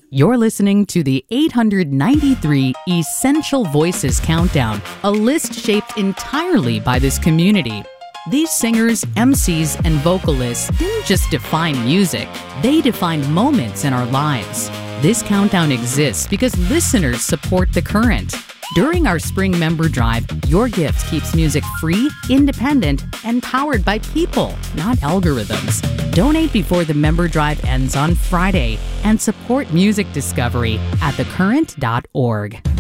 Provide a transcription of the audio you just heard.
You're listening to the 893 Essential Voices Countdown, a list shaped entirely by this community. These singers, MCs, and vocalists didn't just define music, they defined moments in our lives. This countdown exists because listeners support The Current. During our spring member drive, your gift keeps music free, independent, and powered by people, not algorithms. Donate before the member drive ends on Friday and support music discovery at thecurrent.org.